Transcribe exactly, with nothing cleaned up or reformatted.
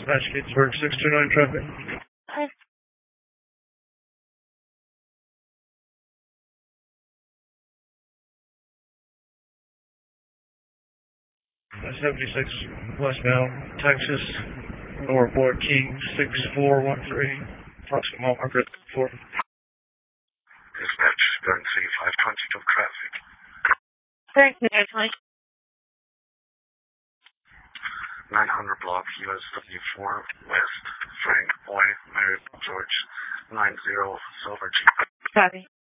Dispatch Gatesburg six two nine traffic. Hi. seventy-six westbound Texas, Northport King six four one three, approximate mile marker four. Dispatch Garden City five twenty-two traffic. Thanks, Natalie. nine hundred block U S W four West, Frank Boy, Mary George nine zero Silver Jeep. Copy.